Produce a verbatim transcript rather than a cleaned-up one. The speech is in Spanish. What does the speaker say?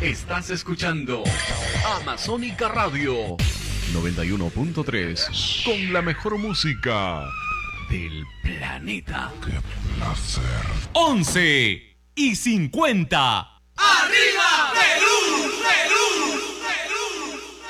Estás escuchando Amazónica Radio noventa y uno punto tres con la mejor música del planeta. ¡Qué placer! once y cincuenta. ¡Arriba, Perú! ¡Perú!